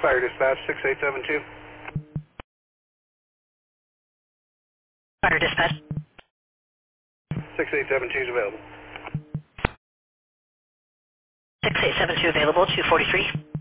Fire Dispatch 6872. Fire Dispatch. 6872 is available. 6872 available, 243.